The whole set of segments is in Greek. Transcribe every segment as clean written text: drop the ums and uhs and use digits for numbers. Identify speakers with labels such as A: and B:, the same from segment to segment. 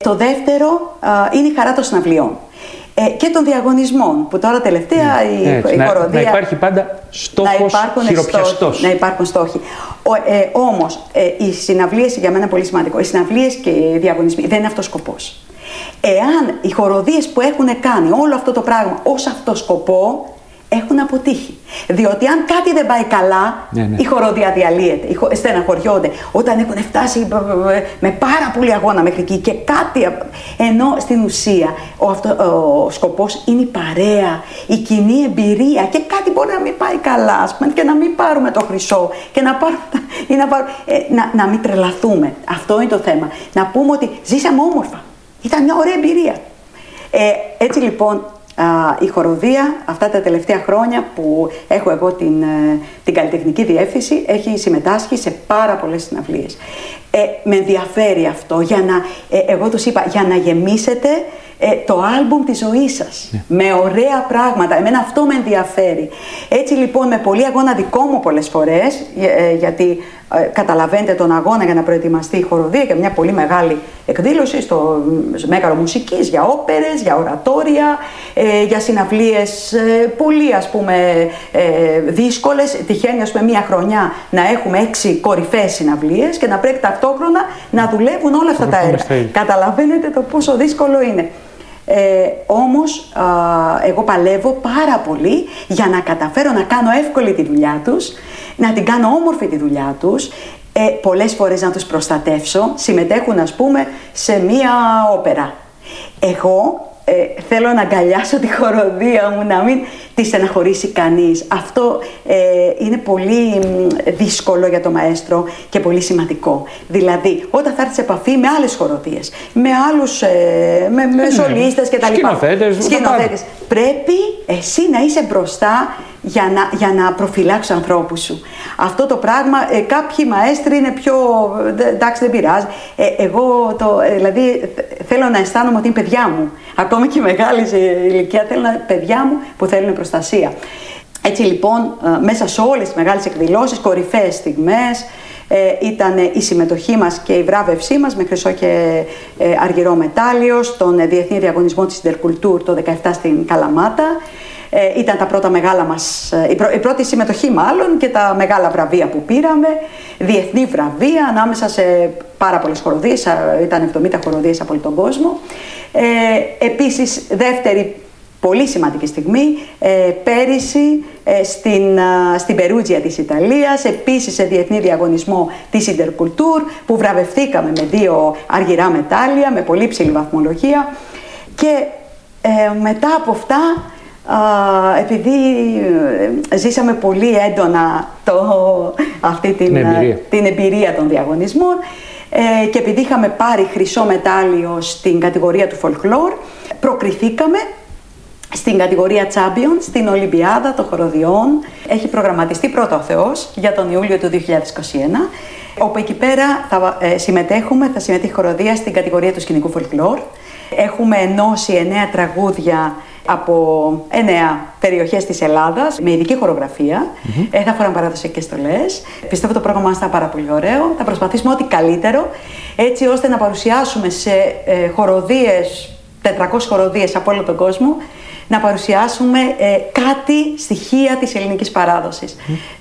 A: Το δεύτερο είναι η χαρά των συναυλιών. Και των διαγωνισμών, που τώρα τελευταία η χοροδία...
B: Να υπάρχει πάντα στόχος χειροπιαστός.
A: Να υπάρχουν στόχοι. Όμως, οι συναυλίες, για μένα πολύ σημαντικό, οι συναυλίες και οι διαγωνισμοί δεν είναι αυτός ο σκοπός. Εάν οι χοροδίες που έχουν κάνει όλο αυτό το πράγμα ως αυτό σκοπό, έχουν αποτύχει. Διότι αν κάτι δεν πάει καλά, η χοροδία διαλύεται, στεναχωριόνται. Όταν έχουν φτάσει με πάρα πολύ αγώνα μέχρι εκεί και κάτι. Ενώ στην ουσία ο σκοπός είναι η παρέα, η κοινή εμπειρία και κάτι μπορεί να μην πάει καλά, ας πούμε, και να μην πάρουμε το χρυσό και να μην τρελαθούμε. Αυτό είναι το θέμα. Να πούμε ότι ζήσαμε όμορφα. Ήταν μια ωραία εμπειρία. Έτσι λοιπόν, η χοροδία αυτά τα τελευταία χρόνια που έχω εγώ την καλλιτεχνική διεύθυνση έχει συμμετάσχει σε πάρα πολλές συναυλίες. Με ενδιαφέρει αυτό, εγώ τους είπα, για να γεμίσετε το άλμπουμ της ζωής σας με ωραία πράγματα. Εμένα αυτό με ενδιαφέρει. Έτσι λοιπόν, με πολύ αγώνα δικό μου πολλές φορές, γιατί καταλαβαίνετε τον αγώνα για να προετοιμαστεί η χοροδία και μια πολύ μεγάλη εκδήλωση στο Μέγαρο Μουσικής, για όπερες, για ορατόρια, για συναυλίες πολύ, ας πούμε, δύσκολες. Τυχαίνει, ας πούμε, μια χρονιά να έχουμε 6 κορυφαίες συναυλίες και να πρέπει ταυτόχρονα να δουλεύουν όλα αυτά τα έργα. Καταλαβαίνετε το πόσο δύσκολο είναι. Όμως εγώ παλεύω πάρα πολύ για να καταφέρω να κάνω εύκολη τη δουλειά τους, να την κάνω όμορφη τη δουλειά τους, πολλές φορές να τους προστατεύσω. Συμμετέχουν, ας πούμε, σε μία όπερα. Εγώ θέλω να αγκαλιάσω τη χοροδία μου, να μην τη στεναχωρήσει κανείς. Αυτό είναι πολύ δύσκολο για το μαέστρο και πολύ σημαντικό. Δηλαδή, όταν θα έρθει σε επαφή με άλλες χοροδίες, με άλλους με σολίστες και τα λοιπά, σκηνοθέτες, πρέπει εσύ να είσαι μπροστά για να προφυλάξεις τους ανθρώπους σου. Αυτό το πράγμα, κάποιοι μαέστροι είναι πιο, εντάξει, δεν πειράζει. Εγώ δηλαδή θέλω να αισθάνομαι ότι είναι παιδιά μου. Ακόμη και μεγάλη ηλικία, θέλω παιδιά μου που θέλουν προστασία. Έτσι λοιπόν, μέσα σε όλες τις μεγάλες εκδηλώσεις, κορυφαίες στιγμές, ήταν η συμμετοχή μας και η βράβευσή μας με χρυσό και αργυρό μετάλλιο στον Διεθνή Διαγωνισμό της Ιντερκουλτούρ το 2017 στην Καλαμάτα. Ήταν τα πρώτα μεγάλα μας, η πρώτη συμμετοχή μάλλον, και τα μεγάλα βραβεία που πήραμε, διεθνή βραβεία ανάμεσα σε πάρα πολλές χοροδίες, ήταν 70 χοροδίες από όλο τον κόσμο. Επίσης, δεύτερη πολύ σημαντική στιγμή, πέρυσι στην Περούτζια της Ιταλίας, επίσης σε διεθνή διαγωνισμό της Ιντερκουλτούρ, που βραβευθήκαμε με 2 αργυρά μετάλλια, με πολύ ψηλή βαθμολογία. Και μετά από αυτά, επειδή ζήσαμε πολύ έντονα αυτή την εμπειρία των διαγωνισμών, και επειδή είχαμε πάρει χρυσό μετάλλιο στην κατηγορία του folklore, προκριθήκαμε στην κατηγορία Champion, στην Ολυμπιάδα των Χοροδιών. Έχει προγραμματιστεί πρώτα ο Θεός για τον Ιούλιο του 2021, όπου εκεί πέρα θα συμμετέχει η χοροδία στην κατηγορία του σκηνικού folklore. Έχουμε ενώσει 9 τραγούδια από 9 περιοχές της Ελλάδας με ειδική χορογραφία. Θα φοράμε παραδοσιακές στολές. Πιστεύω το πρόγραμμα μας θα είναι πάρα πολύ ωραίο. Θα προσπαθήσουμε ό,τι καλύτερο, έτσι ώστε να παρουσιάσουμε σε χοροδίες, 400 χοροδίες από όλο τον κόσμο, να παρουσιάσουμε κάτι, στοιχεία της ελληνικής παράδοσης.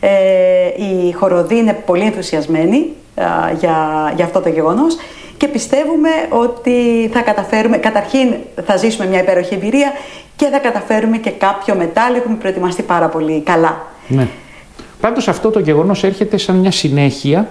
A: Οι χοροδοί είναι πολύ ενθουσιασμένοι για αυτό το γεγονός και πιστεύουμε ότι θα καταφέρουμε, καταρχήν θα ζήσουμε μια υπέροχη εμπειρία και θα καταφέρουμε και κάποιο μετάλλιο. Έχουμε προετοιμαστεί πάρα πολύ καλά.
B: Ναι. Πάντως αυτό το γεγονός έρχεται σαν μια συνέχεια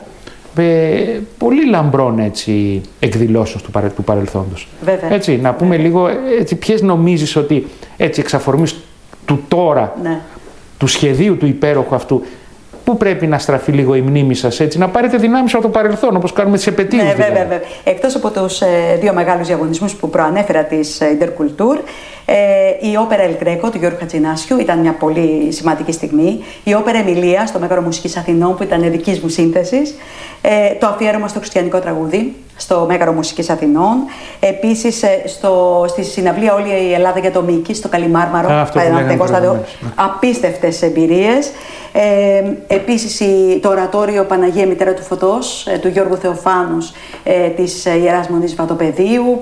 B: πολύ λαμπρών εκδηλώσεων του παρελθόντος.
A: Βέβαια.
B: Έτσι, να πούμε λίγο ποιες νομίζεις ότι εξ αφορμής του τώρα, του σχεδίου του υπέροχου αυτού, πού πρέπει να στραφεί λίγο η μνήμη σας, έτσι, να πάρετε δυνάμεις από το παρελθόν, όπως κάνουμε τις επετείους.
A: Ναι, βέβαια. Εκτός από τους 2 μεγάλους διαγωνισμούς που προανέφερα της Ιντερκουλτούρ, η όπερα El Greco του Γιώργου Χατζηνάσιου ήταν μια πολύ σημαντική στιγμή. Η όπερα Εμιλία στο Μέγαρο Μουσικής Αθηνών, που ήταν δικής μου σύνθεσης. Το αφιέρωμα στο χριστιανικό τραγούδι στο Μέγαρο Μουσικής Αθηνών. Επίσης, στη συναυλία Όλη η Ελλάδα για το Μίκη, στο Καλιμάρμαρο. Απίστευτες εμπειρίες. Επίσης το ορατόριο Παναγία Μητέρα του Φωτός του Γιώργου Θεοφάνους της Ιεράς Μονής Βατοπεδίου,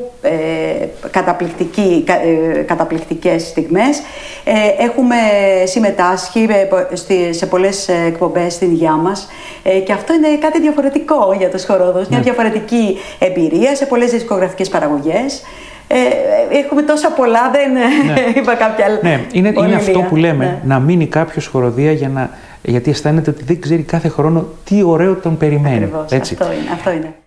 A: καταπληκτικές στιγμές. Έχουμε συμμετάσχει σε πολλές εκπομπές στην υγειά μας και αυτό είναι κάτι διαφορετικό για τους χορόδους, μια διαφορετική εμπειρία σε πολλές δισκογραφικές παραγωγές. Έχουμε τόσα πολλά, δεν είπα κάποια άλλα.
B: Ναι, είναι αυτό που λέμε, να μείνει κάποιος χοροδία γιατί αισθάνεται ότι δεν ξέρει κάθε χρόνο τι ωραίο τον περιμένει.
A: Ακριβώς, αυτό είναι.